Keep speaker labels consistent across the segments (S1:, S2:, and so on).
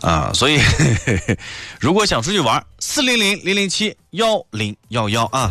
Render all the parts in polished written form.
S1: 啊，所以如果想出去玩，400-007-1011啊。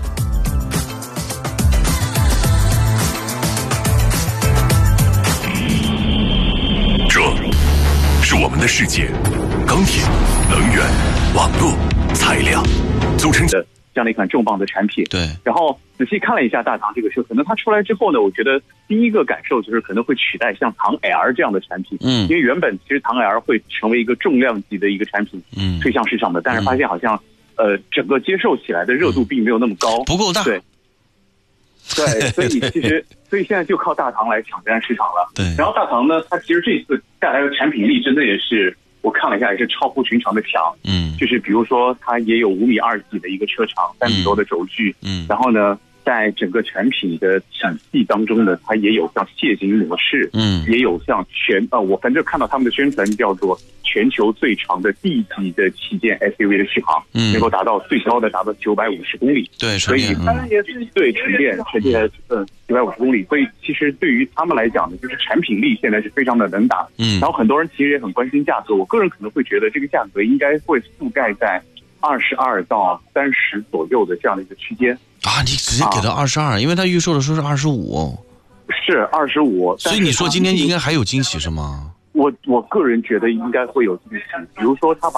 S2: 这是我们的世界，钢铁、能源、网络、材料组成
S3: 的这样的一款重磅的产品。
S1: 对，
S3: 然后仔细看了一下大唐这个车，可能它出来之后呢，我觉得第一个感受就是可能会取代像唐 L 这样的产品。因为原本其实唐 L 会成为一个重量级的一个产品，推向市场的，但是发现好像整个接受起来的热度并没有那么高，
S1: 不够大。
S3: 对，所以现在就靠大唐来抢占市场了。
S1: 对，
S3: 然后大唐呢，它其实这次带来的产品力真的也是。我看了一下，也是超乎寻常的强。就是比如说，它也有5.2米几的一个车长，3米多的轴距。然后呢，在整个产品的体系当中呢，它也有像楔形模式，也有像我反正看到他们的宣传叫做全球最长的 D 级的旗舰 SUV 的续航，能够达到最高的达到950公里。
S1: 对，
S3: 所以当然也是对沉淀950公里。所以其实对于他们来讲呢，就是产品力现在是非常的能打。然后很多人其实也很关心价格，我个人可能会觉得这个价格应该会覆盖在22到30左右的这样的一个区间。
S1: 啊，你直接给到22，因为他预售的时候是25。
S3: 是25，
S1: 所以你说今天应该还有惊喜是吗？
S3: 我个人觉得应该会有惊喜，比如说他把